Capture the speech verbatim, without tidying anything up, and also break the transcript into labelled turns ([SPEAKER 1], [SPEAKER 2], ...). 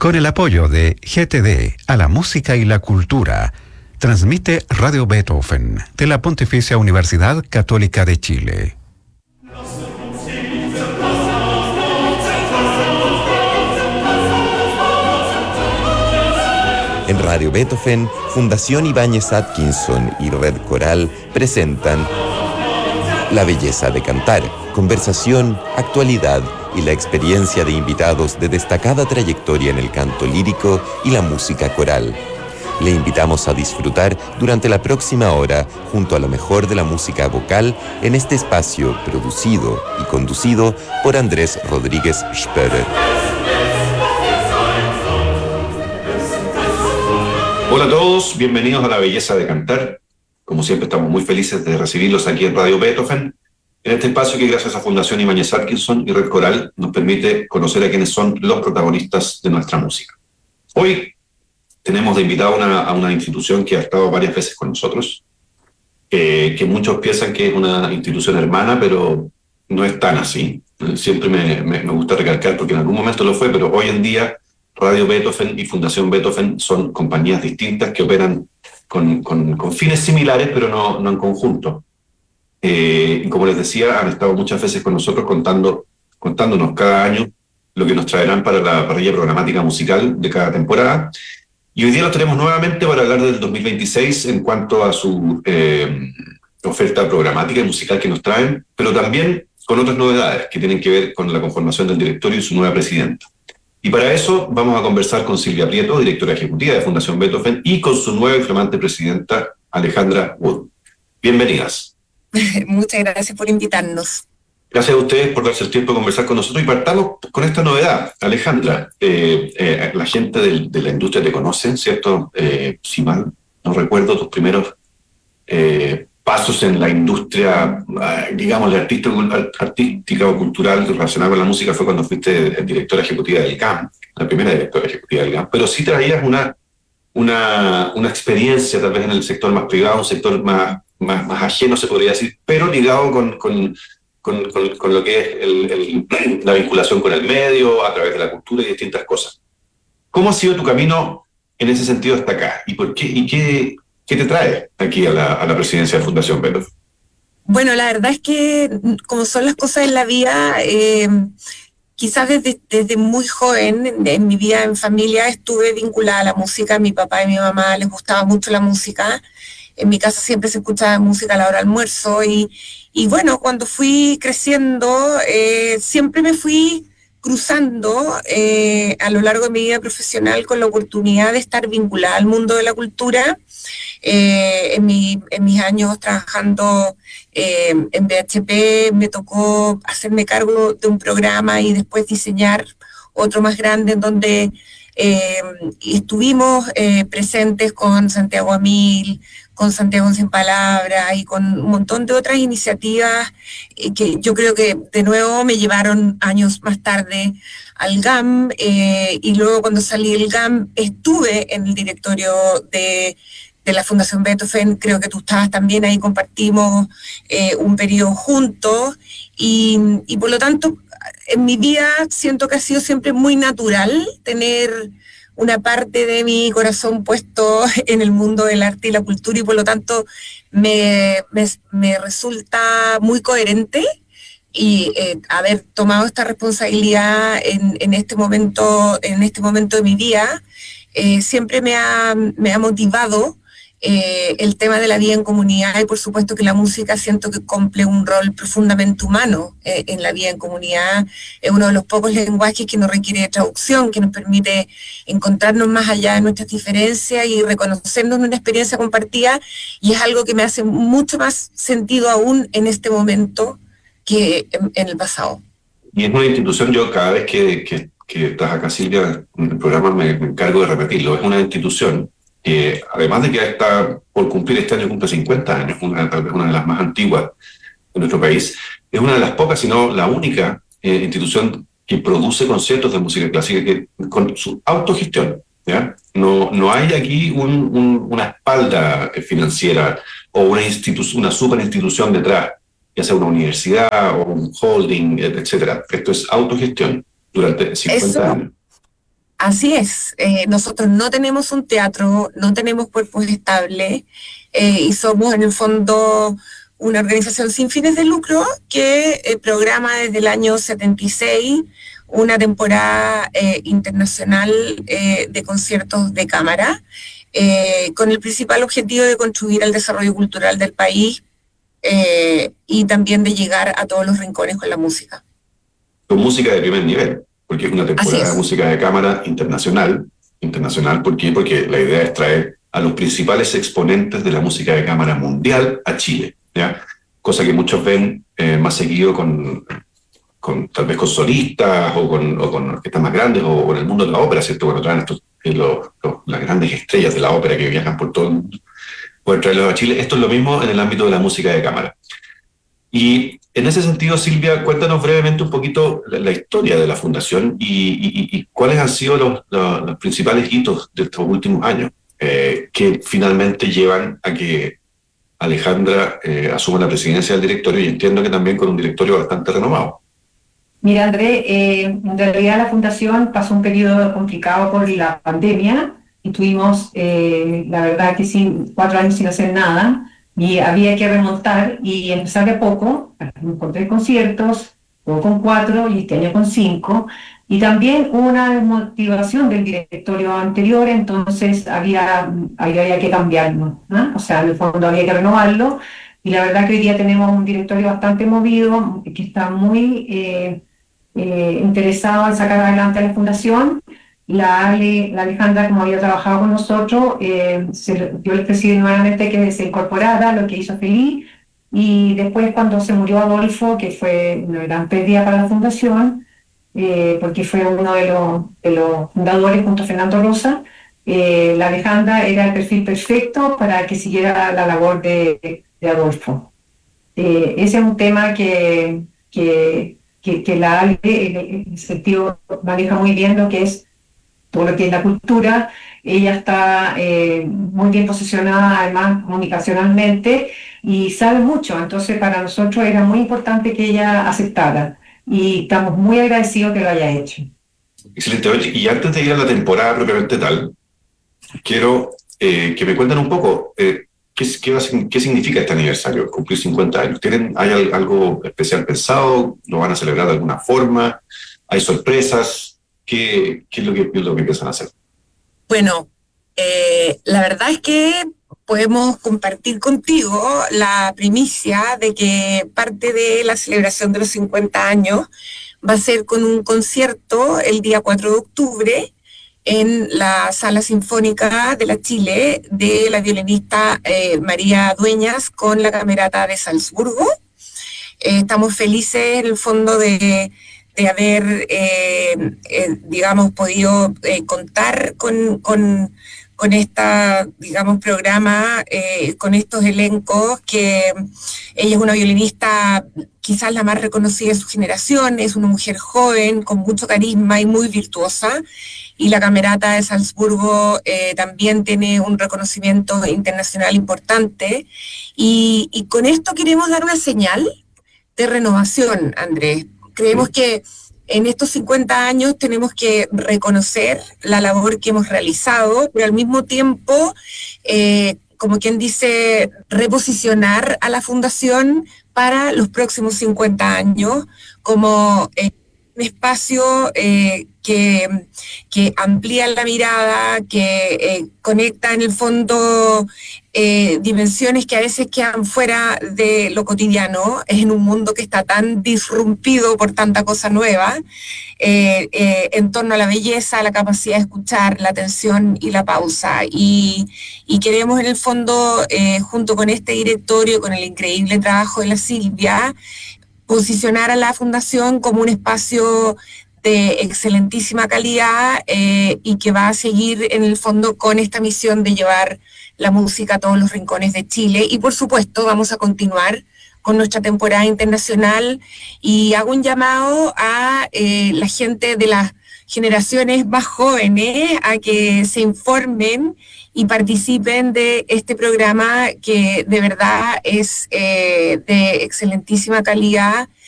[SPEAKER 1] Con el apoyo de G T D a la música y la cultura, transmite Radio Beethoven de la Pontificia Universidad Católica de Chile.
[SPEAKER 2] En Radio Beethoven, Fundación Ibáñez Atkinson y Red Coral presentan La belleza de cantar, conversación, actualidad y la experiencia de invitados de destacada trayectoria en el canto lírico y la música coral. Le invitamos a disfrutar durante la próxima hora junto a lo mejor de la música vocal en este espacio producido y conducido por Andrés Rodríguez Spörer.
[SPEAKER 3] Hola a todos, bienvenidos a La Belleza de Cantar. Como siempre estamos muy felices de recibirlos aquí en Radio Beethoven, en este espacio que gracias a Fundación Ibáñez Atkinson y Red Coral nos permite conocer a quienes son los protagonistas de nuestra música. Hoy tenemos de invitado una, a una institución que ha estado varias veces con nosotros, eh, que muchos piensan que es una institución hermana, pero no es tan así. Siempre me, me, me gusta recalcar, porque en algún momento lo fue, pero hoy en día Radio Beethoven y Fundación Beethoven son compañías distintas que operan con, con, con fines similares, pero no, no en conjunto. Eh, y como les decía, han estado muchas veces con nosotros contando, contándonos cada año lo que nos traerán para la parrilla programática musical de cada temporada. Y hoy día los tenemos nuevamente para hablar del dos mil veintiséis en cuanto a su eh, oferta programática y musical que nos traen, pero también con otras novedades que tienen que ver con la conformación del directorio y su nueva presidenta. Y para eso vamos a conversar con Silvia Prieto, directora ejecutiva de Fundación Beethoven, y con su nueva y flamante presidenta, Alejandra Wood. Bienvenidas.
[SPEAKER 4] Muchas gracias por invitarnos.
[SPEAKER 3] Gracias a ustedes por darse el tiempo de conversar con nosotros y partamos con esta novedad. Alejandra, eh, eh, la gente del, de la industria te conoce, ¿cierto? Eh, si mal no recuerdo, tus primeros eh, pasos en la industria, digamos, artística, artística o cultural relacionada con la música fue cuando fuiste directora ejecutiva del G A M, la primera directora ejecutiva del G A M, pero sí traías una, una, una experiencia tal vez en el sector más privado, un sector más, más, más ajeno, se podría decir, pero ligado con, con, con, con, con lo que es el, el, la vinculación con el medio, a través de la cultura y distintas cosas. ¿Cómo ha sido tu camino en ese sentido hasta acá? ¿Y por qué? ¿Y qué? ¿Qué te trae aquí a la, a la presidencia de Fundación Beethoven?
[SPEAKER 4] Bueno, la verdad es que, como son las cosas en la vida, eh, quizás desde, desde muy joven, en, en mi vida en familia, estuve vinculada a la música. Mi papá y mi mamá les gustaba mucho la música. En mi casa siempre se escuchaba música a la hora del almuerzo. Y, y bueno, cuando fui creciendo, eh, siempre me fui cruzando eh, a lo largo de mi vida profesional con la oportunidad de estar vinculada al mundo de la cultura. Eh, en, mi, en mis años trabajando eh, en B H P me tocó hacerme cargo de un programa y después diseñar otro más grande en donde eh, estuvimos eh, presentes con Santiago Amil, con Santiago Sin Palabras y con un montón de otras iniciativas eh, que yo creo que de nuevo me llevaron años más tarde al G A M, eh, y luego cuando salí del G A M estuve en el directorio de, de la Fundación Beethoven. Creo que tú estabas también ahí, compartimos eh, un periodo juntos y, y por lo tanto en mi vida siento que ha sido siempre muy natural tener una parte de mi corazón puesto en el mundo del arte y la cultura, y por lo tanto me, me, me resulta muy coherente y eh, haber tomado esta responsabilidad en, en este momento en este momento de mi vida eh, siempre me ha, me ha motivado eh, el tema de la vida en comunidad, y por supuesto que la música siento que cumple un rol profundamente humano eh, en la vida en comunidad. Es uno de los pocos lenguajes que no requiere traducción, que nos permite encontrarnos más allá de nuestras diferencias y reconocernos en una experiencia compartida, y es algo que me hace mucho más sentido aún en este momento que en, en el pasado.
[SPEAKER 3] Y es una institución, yo cada vez que, que, que estás acá, Silvia, en el programa me, me encargo de repetirlo, es una institución que, además de que está por cumplir este año, cumple cincuenta años, una, tal vez una de las más antiguas de nuestro país, es una de las pocas, si no la única eh, institución que produce conciertos de música clásica que, con su autogestión, ¿ya? No, no hay aquí un, un, una espalda financiera o una, institu- una super institución detrás, ya sea una universidad o un holding, etcétera. Esto es autogestión durante cincuenta
[SPEAKER 4] Eso,
[SPEAKER 3] años.
[SPEAKER 4] Así es, eh, nosotros no tenemos un teatro, no tenemos cuerpos estables eh, y somos en el fondo una organización sin fines de lucro que eh, programa desde el año setenta y seis una temporada eh, internacional eh, de conciertos de cámara eh, con el principal objetivo de contribuir al desarrollo cultural del país eh, y también de llegar a todos los rincones con la música.
[SPEAKER 3] Con música de primer nivel. Porque es una temporada es. de música de cámara internacional. Internacional, ¿por qué? Porque la idea es traer a los principales exponentes de la música de cámara mundial a Chile, ¿ya? Cosa que muchos ven eh, más seguido con, con, tal vez con solistas o con, o con orquestas más grandes o con el mundo de la ópera, ¿cierto? Cuando traen estos, eh, los, los, las grandes estrellas de la ópera que viajan por todo el mundo, pueden traerlos a Chile. Esto es lo mismo en el ámbito de la música de cámara. Y en ese sentido, Silvia, cuéntanos brevemente un poquito la, la historia de la Fundación y, y, y cuáles han sido los, los, los principales hitos de estos últimos años eh, que finalmente llevan a que Alejandra eh, asuma la presidencia del directorio, y entiendo que también con un directorio bastante renovado.
[SPEAKER 5] Mira, André, eh, en realidad la Fundación pasó un periodo complicado por la pandemia y tuvimos, eh, la verdad, que sin, cuatro años sin hacer nada. Y había que remontar y empezar de a poco. Encontré conciertos, luego con cuatro y este año con cinco. Y también una motivación del directorio anterior, entonces había, había que cambiarlo, ¿no? O sea, en el fondo había que renovarlo. Y la verdad que hoy día tenemos un directorio bastante movido, que está muy eh, eh, interesado en sacar adelante a la Fundación. La, Ale, la Alejandra, como había trabajado con nosotros, eh, se, yo le ofrecí nuevamente que se incorporara, lo que hizo feliz, y después cuando se murió Adolfo, que fue una gran pérdida para la Fundación, eh, porque fue uno de los, de los fundadores junto a Fernando Rosa, eh, la Alejandra era el perfil perfecto para que siguiera la labor de, de Adolfo. Eh, ese es un tema que, que, que, que la Ale, en el sentido, maneja muy bien lo que es todo lo que es la cultura. Ella está eh, muy bien posicionada, además, comunicacionalmente, y sabe mucho. Entonces, para nosotros era muy importante que ella aceptara, y estamos muy agradecidos que lo haya hecho.
[SPEAKER 3] Excelente. Oye, y antes de ir a la temporada propiamente tal, quiero eh, que me cuenten un poco eh, qué, qué, qué significa este aniversario, cumplir cincuenta años. ¿Tienen, ¿Hay algo especial pensado? ¿Lo van a celebrar de alguna forma? ¿Hay sorpresas? ¿Qué, qué es lo que, qué es lo que piensan hacer?
[SPEAKER 4] Bueno, eh, la verdad es que podemos compartir contigo la primicia de que parte de la celebración de los cincuenta años va a ser con un concierto el día cuatro de octubre en la Sala Sinfónica de la Chile de la violinista eh, María Dueñas con la Camerata de Salzburgo. Eh, estamos felices en el fondo de... de haber, eh, eh, digamos, podido eh, contar con, con, con esta, digamos, programa, eh, con estos elencos, que ella es una violinista quizás la más reconocida de su generación, es una mujer joven, con mucho carisma y muy virtuosa, y la Camerata de Salzburgo eh, también tiene un reconocimiento internacional importante, y, y con esto queremos dar una señal de renovación, Andrés. Creemos que en estos cincuenta años tenemos que reconocer la labor que hemos realizado, pero al mismo tiempo, eh, como quien dice, reposicionar a la Fundación para los próximos cincuenta años como eh, un espacio eh, que, que amplía la mirada, que eh, conecta en el fondo eh, dimensiones que a veces quedan fuera de lo cotidiano, es en un mundo que está tan disrumpido por tanta cosa nueva, eh, eh, en torno a la belleza, la capacidad de escuchar, la atención y la pausa. Y, y queremos en el fondo, eh, junto con este directorio, con el increíble trabajo de la Silvia, posicionar a la Fundación como un espacio de excelentísima calidad eh, y que va a seguir en el fondo con esta misión de llevar la música a todos los rincones de Chile. Y por supuesto vamos a continuar con nuestra temporada internacional, y hago un llamado a eh, la gente de las generaciones más jóvenes a que se informen y participen de este programa que de verdad es eh, de excelentísima calidad